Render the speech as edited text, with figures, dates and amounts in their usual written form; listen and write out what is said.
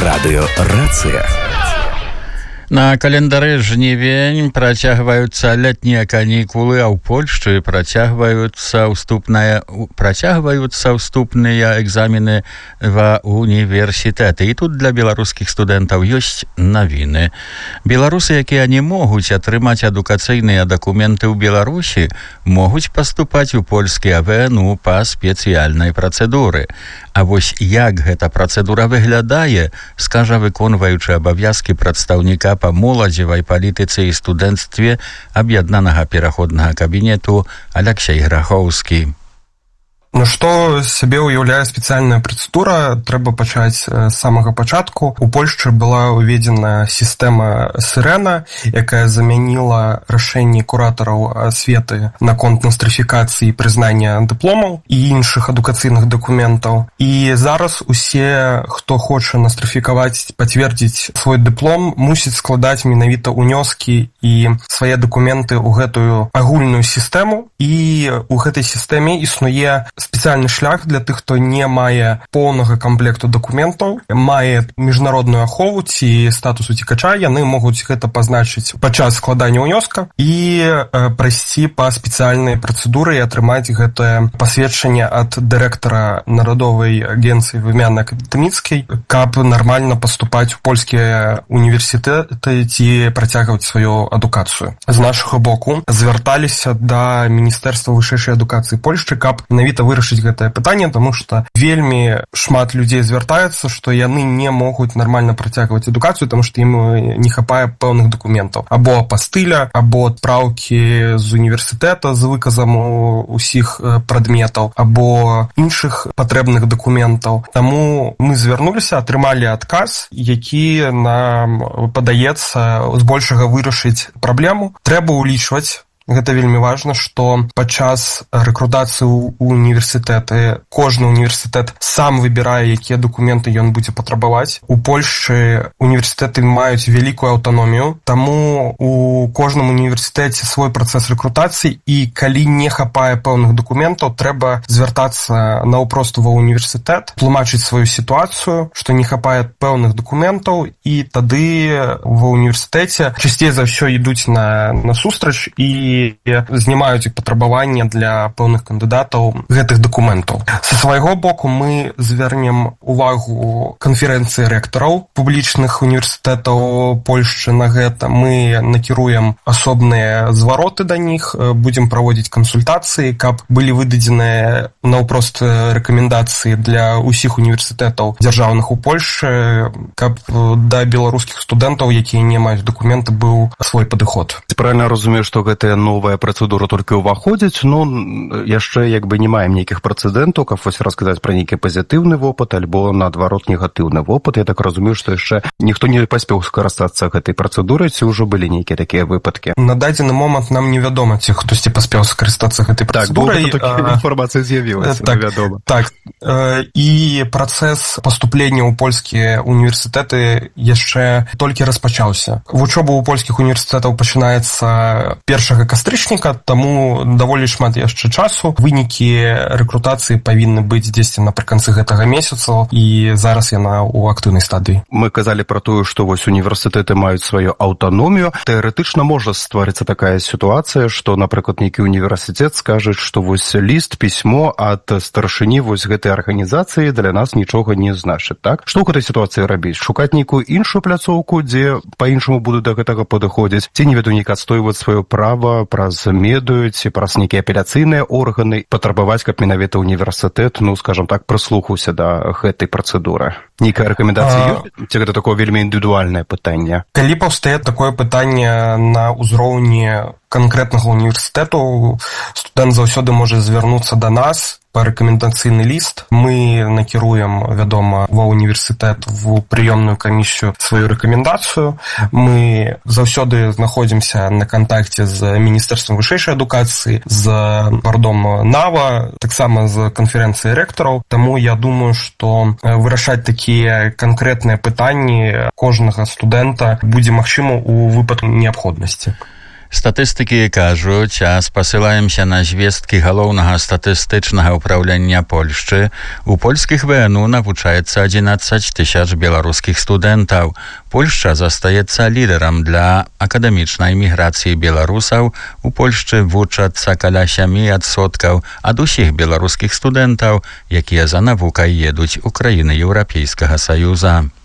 Радыёрацыя. На календары жнівень працягваюцца летнія канікулы, а ў Польшчы працягваюцца ўступныя экзамены ва універсітэты. І тут для беларускіх студэнтаў ёсць навіны. Беларусы, якія не могуць атрымаць адукацыйныя дакументы ў Беларусі, могуць паступаць у польскія ВНУ па спецыяльнай працэдуры. А вось як гэта працэдура выглядае, скажа выконваючы абавязкі прадстаўніка па моладзевай палітыцы і студэнцтве аб'яднанага пераходнага кабінету Алексей Грахоўскі. Што сябе ўяўляе спецыяльная працэдура, трэба пачаць з самага пачатку. У Польшчы была ўведзена сістэма Сірэна, якая замяніла рашэнні куратараў асветы наконт настрыфікацыі і прызнання дыпломаў і іншых адукацыйных дакументаў. І зараз усе, хто хоча настрыфікаваць, пацвердзіць свой дыплом, мусіць складаць менавіта ўнёскі і свае дакументы ў гэтую агульную сістэму. І ў гэтай сістэме існуе спецыяльны шлях для тых, хто не мае поўнага камплекту дакументаў, мае міжнародную ахову ці статус уцекача, яны могуць гэта пазначыць падчас складання ўнёска і прайсці па спецыяльнай працэдуры і атрымаць гэтае пасведчанне ад дырэктара Народовай агенцыі Вымянны Акадэміцкай, каб нармальна паступаць у польскія універсітэты ці працягваць сваю адукацыю. З нашага боку звярталіся да Міністэрства вышэйшай адукацыі Польшчы, каб менавіта вырашыць гэтае пытанне, таму што вельмі шмат людзей звяртаецца, што яны не могуць нармальна працягваць адукацыю, таму што ім не хапае пэўных дакументаў. Або апастыля, або адпраўкі з універсітэта з выказам усіх прадметаў, або іншых патрэбных дакументаў. Таму мы звярнуліся, атрымалі адказ, які нам падаецца збольшага вырашыць праблему. Трэба ўлічваць, гэта вельмі важна, што падчас рэкрутацыі ў універсітэты кожны універсітэт сам выбірае, якія дакументы ён будзе патрабаваць. У Польшчы універсітэты маюць вялікую аўтаномію, таму у кожным універсітэце свой працэс рэкрутацыі, і калі не хапае пэўных дакументаў, трэба звяртацца наўпрост ва універсітэт, тлумачыць сваю сітуацыю, што не хапае пэўных дакументаў, і тады ва універсітэце часцей за ўсё ідуць на сустрач і знімаюць патрабаванне для пэўных кандыдатаў гэтых дакументаў. Са свайго боку мы звярнем увагу канферэнцыі рэктараў публічных універсітэтаў Польшчы на гэта. Мы накіруем асобныя звароты да них, будзем праводзіць кансультацыі, каб былі выдадзеныя наўпрост рэкамендацыі для ўсіх універсітэтаў дзяржаўных у Польшчы, каб да беларускіх студэнтаў, якія не маюць дакументы, быў свой падыход. Правильно разумею, што гэтая новая працэдура толькі ўваходзіць, но яшчэ не маем нейкіх прэцэдэнтаў, каб вось расказаць пра нейкі пазітыўны вопыт альбо, наадварот, негатыўны вопыт. Я так разумею, што яшчэ ніхто не паспеў скарыстацца гэтай працэдурай, ці ўжо былі нейкія такія выпадкі? На дадзены момант нам невядома, ці хтосьці паспеў скарыстацца гэтай працэдурай. Так, бо такая інфармацыя з'явілася, невядома. Так, і працэс паступлення ў польскія універсітэты яшчэ толькі распачаўся. Вучоба ў польскіх універсітэтаў пачынаецца 1 кастрычніка, таму даволі шмат яшчэ часу. Вынікі рэкрутацыі павінны быць дзесьці напрыканцы гэтага месяца, і зараз яна ў актыўнай стадыі. Мы казалі пра тое, што вось універсітэты маюць сваю аўтаномію. Тэарэтычна можа стварыцца такая сітуацыя, што, напрыклад, нейкі універсітэт скажа, што вось ліст, пісьмо ад старшыні вось гэтай арганізацыі для нас нічога не значыць, так? Што ў гэтай сітуацыі рабіць? Шукаць нейкую іншую пляцоўку, дзе па-іншаму будуць да гэтага падыходзіць? Ці не веду, нейк адстойваць сваё права праз медыю ці праз нейкія апеляцыйныя органы, патрабаваць, каб менавіта універсітэт, скажам так, прыслухаўся да гэтай працэдуры. Нейкая рэкамендацыя ёсць? Ці гэта такое вельмі індывідуальнае пытанне? Калі паўстае такое пытанне на ўзроўні канкрэтнага універсітэту, студэнт заўсёды можа звярнуцца да нас па рэкамендацыйны ліст. Мы накіруем, вядома, ва універсітэт в прыёмную камісію сваю рэкамендацыю. Мы заўсёды знаходзімся на кантакце з Міністэрствам вышэйшай адукацыі, з бардом НАВА, таксама з канферэнцыяй рэктараў. Таму я думаю, што вырашаць такія канкрэтныя пытанні кожнага студэнта будзе магчыма ў выпадку неабходнасці. Статыстыкі кажуць, а спасылаемся на звесткі галоўнага статыстычнага ўпраўлення Польшчы, у польскіх ВНУ навучаецца 11 000 беларускіх студэнтаў. Польшча застаецца лідарам для акадэмічнай міграцыі беларусаў. У Польшчы вучацца каля 7% ад усіх беларускіх студэнтаў, якія за навукай едуць у краіны Еўрапейскага Саюза.